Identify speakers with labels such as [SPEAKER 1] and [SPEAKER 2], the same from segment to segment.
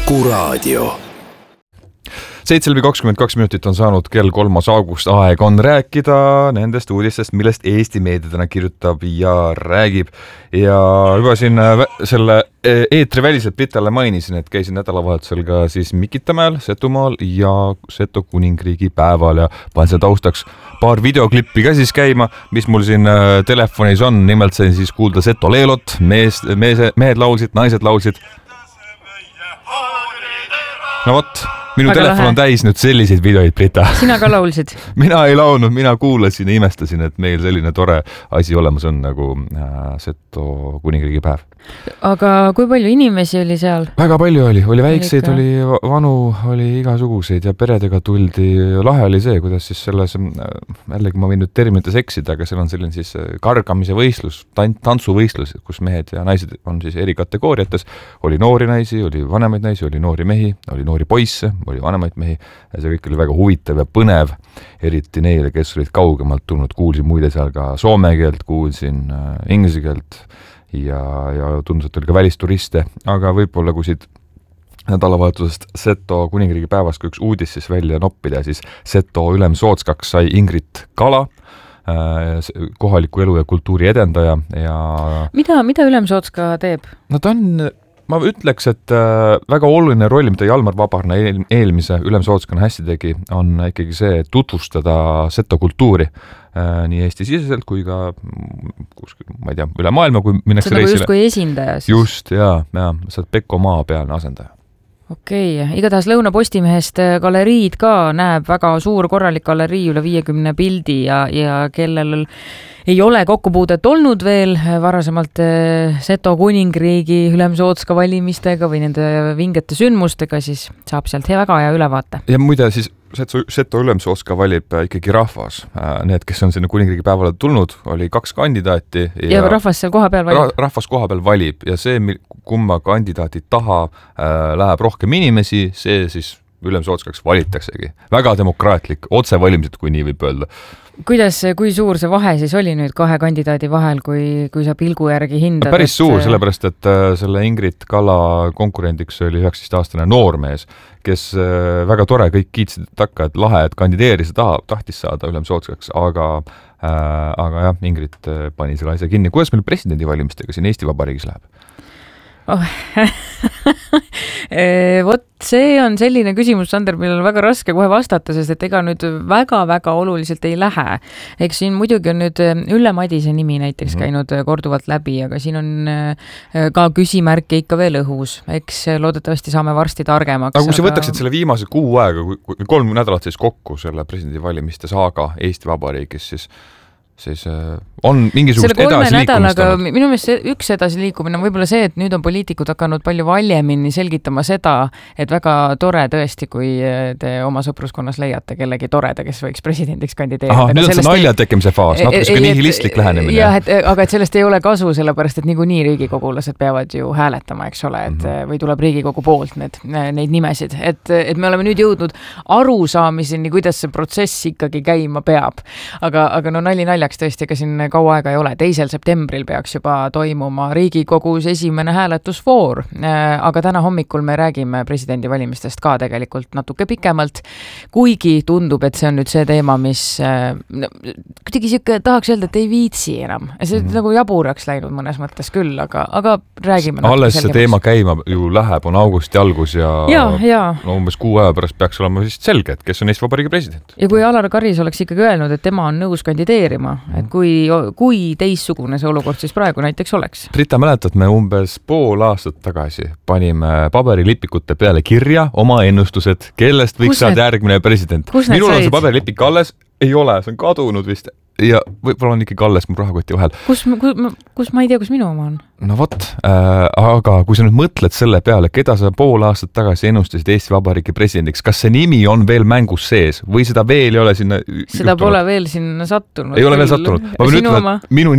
[SPEAKER 1] Kuku Raadio.
[SPEAKER 2] 7:22 minutit on saanud kell 3. august. Aeg on rääkida nendest uudistest, millest Eesti meedia täna kirjutab ja räägib. Ja juba siin selle eetri väliselt Britale mainisin, et käisin nädalavahetusel ka siis Mikitamäel, Setumaal ja Seto kuningriigi päeval ja panen selle taustaks paar videoklippi ka siis käima, mis mul siin telefonis on. Nimelt sain siis kuulda Seto leelot, mehed laulsid, naised laulsid. No vot, minu
[SPEAKER 3] Väga
[SPEAKER 2] telefon
[SPEAKER 3] lahe.
[SPEAKER 2] on täis nüüd selliseid videoid, Brita.
[SPEAKER 3] Sina ka laulsid?
[SPEAKER 2] Mina ei laulnud, mina kuulasin ja imestasin, et meil selline tore asi olemas on nagu Seto kuningriigi päev.
[SPEAKER 3] Aga kui palju inimesi oli seal?
[SPEAKER 2] Väga palju oli väikseid, oli vanu, oli igasuguseid ja peredega tuldi. Lahe oli see, kuidas siis selles, jällegi ma võin nüüd terminites eksida, aga seal on selline siis kargamise võistlus, tantsuvõistlus, kus mehed ja naised on siis eri kategooriates. Oli noori naisi, oli vanemaid naisi, oli noori mehi, oli noori poisse, oli vanemaid mehi ja see kõik oli väga huvitav ja põnev, eriti neile, kes olid kaugemalt tulnud. Kuulsin muide seal ka soome keelt, kuulsin inglise keelt ja tundus, et oli ka välisturiste, aga võib-olla kui siit nädalavahetusest Seto kuningriigi päevast kui üks uudis siis välja noppida, siis Seto ülemsootskaks sai Ingrid Kala, kohaliku elu ja kultuuri edendaja ja...
[SPEAKER 3] Mida Ülemsootska teeb?
[SPEAKER 2] No ta on... Ma ütleks, et väga oluline roll, mida Jalmar Vabarna eelmise Ülemsootskana hästi tegi, on ikkagi see tutvustada Seto kultuuri nii Eesti-siseselt kui ka kuskil, ma ei tea, üle maailma, kui minnakse
[SPEAKER 3] reisile. See on nagu just kui esindaja siis?
[SPEAKER 2] Just, jaa, sa oled Pekko Maapealne asendaja.
[SPEAKER 3] Okei, igatahes Lõuna-Postimehest galeriid ka näeb väga suur korralik galerii üle 50 pildi ja kellel ei ole kokkupuudet olnud veel varasemalt Seto kuningriigi Ülemsootska valimistega või nende vingete sündmustega, siis saab sealt väga hea ülevaate. Ja
[SPEAKER 2] muide siis Seto Ülemsootska valib ikkagi rahvas. Need, kes on sinna kuningriigi päevale tulnud, oli 2 kandidaati.
[SPEAKER 3] Ja rahvas seal koha peal valib?
[SPEAKER 2] Rahvas koha peal valib ja see, kumma kandidaati taha läheb rohkem inimesi, see siis Ülemsootskaks valitaksegi. Väga demokraatlik, otsevalimised, kui nii võib öelda. Kui suur see vahe siis oli nüüd 2 kandidaadi vahel, kui sa pilgu järgi hindad? Päris suur, sellepärast, et selle Ingrid Kala konkurendiks oli 19-aastane noormees, kes väga tore, kõik kiitsid takka, et lahe, et kandideeris ja tahtis saada Ülemsootskaks, aga jah, Ingrid pani selle asja kinni. Kuidas meil presidendivalimistega siin Eesti Vabariigis läheb?
[SPEAKER 3] Vot see on selline küsimus, Sander, millel on väga raske kohe vastata, sest et ega nüüd väga oluliselt ei lähe. Eks siin muidugi on nüüd Ülle Madise nimi näiteks käinud korduvalt läbi, aga siin on ka küsimärke ikka veel õhus. Eks loodetavasti saame varsti targemaks.
[SPEAKER 2] Aga kui sa võtaksid selle viimase kuu aega, kui 3 nädalat siis kokku selle presidendivalimiste saaga Eesti Vabariigis, siis on mingisugust edasiliikumist olnud.
[SPEAKER 3] Minu meelest üks edasiliikumine on võib-olla see, et nüüd on poliitikud hakanud palju valjemini selgitama seda, et väga tore tõesti, kui te oma sõpruskonnas leiate kellegi toreda, kes võiks presidendiks kandideerida.
[SPEAKER 2] Nüüd on see nalja tegemise faas, natuke nihilistlik lähenemine.
[SPEAKER 3] Jah, aga et sellest ei ole kasu, sellepärast, et niikuinii riigikogulased peavad ju hääletama, eks ole, või tuleb Riigikogu poolt neid nimesid. Et me oleme nüüd jõudnud arusaamiseni, kuidas see protsess ikkagi käima peab. Aga no naljaks tõesti, ega siin kaua aega ei ole. 2. septembril peaks juba toimuma Riigikogus esimene hääletusvoor, aga täna hommikul me räägime presidendivalimistest ka tegelikult natuke pikemalt, kuigi tundub, et see on nüüd see teema, mis kuidagi siuke, tahaks öelda, et ei viitsi enam. See nagu jaburaks läinud mõnes mõttes küll, aga räägime.
[SPEAKER 2] Alles see teema käima ju läheb, on augusti algus ja no umbes 6 aja pärast peaks olema vist selge, et kes on Eesti Vabariigi president.
[SPEAKER 3] Ja kui Alar Karis oleks ikkagi öelnud, et tema on nõus kandideerima, et kui teissugune see olukord siis praegu näiteks oleks?
[SPEAKER 2] Brita, mäletad, me umbes pool aastat tagasi panime paberilipikute peale kirja oma ennustused, kellest võiks saada järgmine president. Minul on see paberilipik alles, ei ole, see on kadunud vist. Ja võib-olla on ikkagi alles mu rahakoti vahel.
[SPEAKER 3] Kus ma ei tea, kus minu oma on?
[SPEAKER 2] No vot, aga kui sa nüüd mõtled selle peale, keda sa pool aastat tagasi ennustasid Eesti Vabariigi presidendiks, kas see nimi on veel mängus sees või seda veel ei ole sinna
[SPEAKER 3] Seda pole veel sinna sattunud?
[SPEAKER 2] Ei ole veel sattunud. Ma võin ütelda, et minu nimi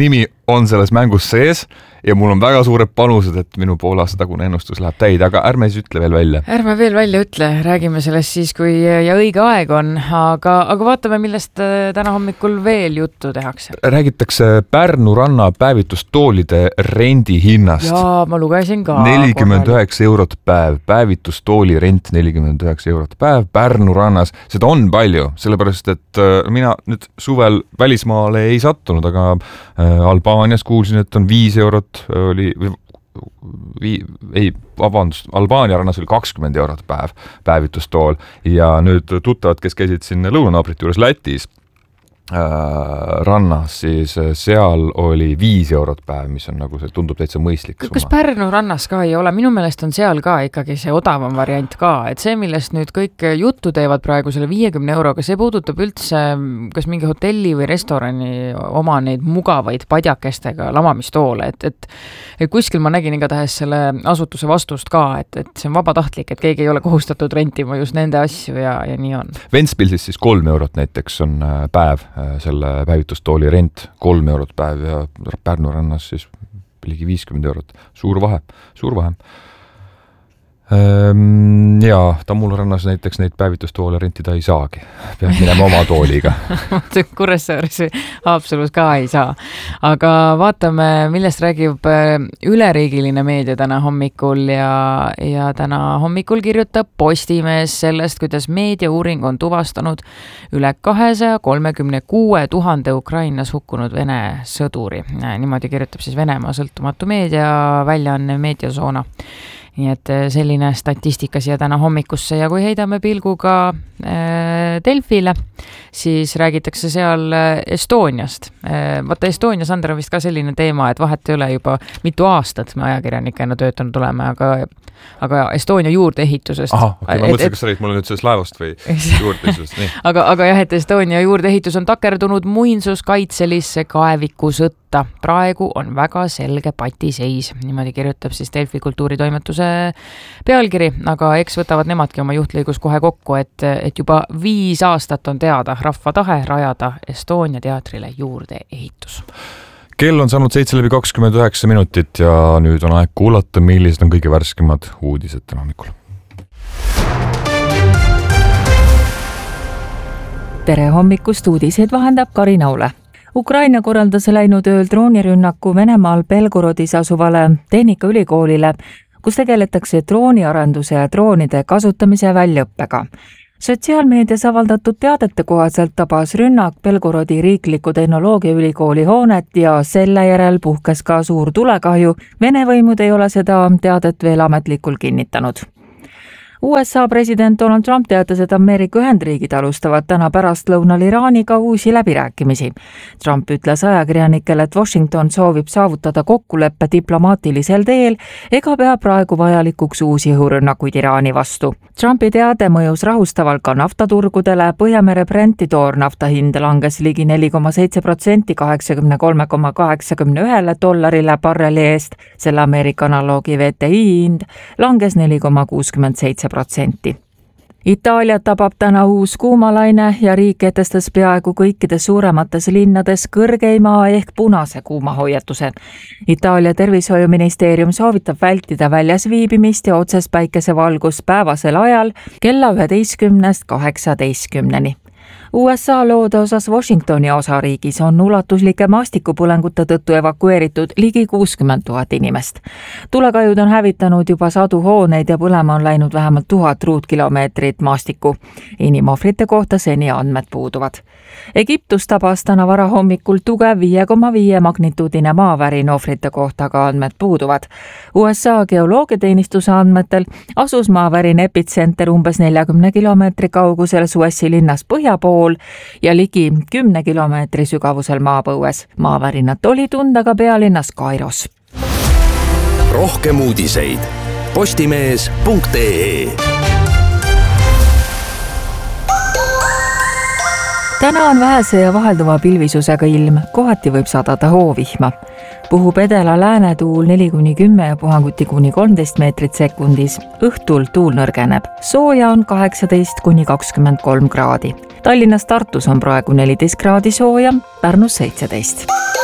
[SPEAKER 2] on selles mängus sees ja mul on väga suured panused, et minu poole aasta tagune ennustus läheb täide, aga ärme siis ütle veel välja.
[SPEAKER 3] Ärme veel välja ütle, räägime sellest siis, kui ja õige aeg on, aga vaatame, millest täna hommikul veel juttu tehakse.
[SPEAKER 2] Räägitakse Pärnu ranna päevitustoolide rendi hinnast.
[SPEAKER 3] Jaa, ma lugesin ka.
[SPEAKER 2] 49 eurot päev, päevitustooli rent 49 eurot päev Pärnu rannas. Seda on palju, sellepärast, et mina nüüd suvel välismaale ei sattunud, aga Albaanias kuulsin, et on 5 eurot oli, Albaania rannas oli 20 eurot päev päevitustool ja nüüd tuttavad, kes käisid siin lõunanaabrite juures Lätis rannas, siis seal oli 5 eurot päev, mis on nagu see tundub täitsa mõistlik.
[SPEAKER 3] Kas Pärnu rannas ka ei ole? Minu meelest on seal ka ikkagi see odavam variant ka, et see, millest nüüd kõik juttu teevad praegu selle 50 euroga, see puudutab üldse kas mingi hotelli või restorani oma neid mugavaid padjakestega lamamistoole, et kuskil ma nägin igatahes selle asutuse vastust ka, et see on vabatahtlik, et keegi ei ole kohustatud rentima just nende asju ja nii on.
[SPEAKER 2] Ventspilsis siis 3 eurot näiteks on päev selle päevitustooli rent 3 eurot päev ja Pärnu rannas siis ligi 50 eurot. Suur vahe. Ja Tammula rannas näiteks neid päevitustoole rentida ei saagi. Peab minema oma tooliga.
[SPEAKER 3] Kuressaares Haapsalus ka ei saa. Aga vaatame, millest räägib üleriigiline meedia täna hommikul ja täna hommikul kirjutab Postimees sellest, kuidas meediauuring on tuvastanud üle 236 000 Ukrainas hukkunud Vene sõduri. Niimoodi kirjutab siis Venemaa sõltumatu meedia väljaanne Mediazona. Nii et selline statistika siia täna hommikusse ja kui heidame pilguga Delfile, siis räägitakse seal Estoniast. Vaata Estonia, Sander, on vist ka selline teema, et vahet ei ole juba mitu aastat me ajakirjanikena töötanud oleme, aga Estonia juurdeehitusest.
[SPEAKER 2] Aha, okay, ma mõtlesin, kas sa räägid mulle nüüd sellest laevast või juurdeehitusest. Nii.
[SPEAKER 3] aga jah, et Estonia juurdeehitus on takerdunud muinsuskaitselisse kaevikusõtta. Praegu on väga selge patiseis. Niimoodi kirjutab siis Delfi kultuuritoimetuse pealkiri, aga eks võtavad nemadki oma juhtlõigus kohe kokku, et juba 5 aastat on teada rahva tahe rajada Estonia teatrile juurdeehitus.
[SPEAKER 2] Kell on saanud 7:29 minutit ja nüüd on aeg kuulata, millised on kõige värskemad uudised täna hommikul.
[SPEAKER 1] Tere hommikust, uudiseid vahendab Karin Aule. Ukraina korraldas läinud ööl droonirünnaku Venemaal Belgorodis asuvale tehnikaülikoolile, kus tegeletakse drooniarenduse ja droonide kasutamise väljaõppega. Sotsiaalmeedias avaldatud teadete kohaselt tabas rünnak Belgorodi riikliku tehnoloogiaülikooli hoonet ja selle järel puhkes ka suur tulekahju. Vene võimud ei ole seda teadet veel ametlikult kinnitanud. USA president Donald Trump teatas, et Ameerika Ühendriigid alustavad täna pärastlõunal Iraaniga uusi läbirääkimisi. Trump ütles ajakirjanikele, et Washington soovib saavutada kokkuleppe diplomaatilisel teel ega pea praegu vajalikuks uusi õhurünnakuid Iraani vastu. Trumpi teade mõjus rahustavalt ka naftaturgudele. Põhjamere Brenti toornafta hind langes ligi 4,7% $80,81 barreli eest. Selle Ameerika analoogi VTI hind langes 4,67%. Itaaliat tabab täna uus kuumalaine ja riik kehtestas peaaegu kõikides suuremates linnades kõrgeima ehk punase kuumahoiatuse. Itaalia tervishoiuministeerium soovitab vältida väljas viibimist ja otsest päikesevalgust päevasel ajal kella 11-18. USA loode osas Washingtoni osariigis on ulatuslike maastikupõlengute tõttu evakueeritud ligi 60 000 inimest. Tulekajud on hävitanud juba sadu hooneid ja põlema on läinud vähemalt 1000 ruutkilomeetrit maastikku. Inimohvrite kohta seni andmed puuduvad. Egiptus tabas täna varahommikul tugev 5,5 magnituudine maavärin, ohvrite kohta ka andmed puuduvad. USA geoloogiateenistuse andmetel asus maavärin epitsenter umbes 40 kilomeetri kaugusel Suessi linnas põhjapool ja ligi 10 kilomeetri sügavusel maapõues. Maavärinat oli tunda ka pealinnas Kairos.
[SPEAKER 4] Rohkem uudiseid postimees.ee.
[SPEAKER 1] Täna on vähese ja vahelduva pilvisusega ilm, kohati võib sadada hoovihma. Puhub edela-lääne tuul 4-10 ja puhanguti kuni 13 meetrit sekundis. Õhtul tuul nõrgeneb. Sooja on 18-23 kraadi. Tallinnas Tartus on praegu 14 kraadi sooja, Pärnus 17.